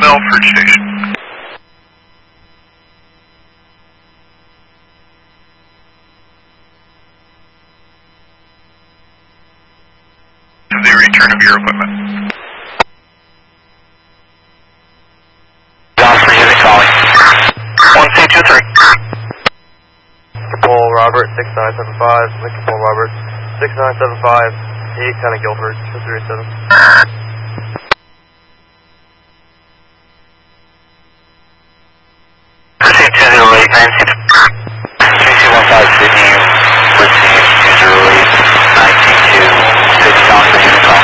Belford Station. The return of your equipment. Oscar unit calling. 1223. Paul Robert 6975, Lincoln Paul Robert 6975, 810 at Guilford 237. Proceed 208, 96.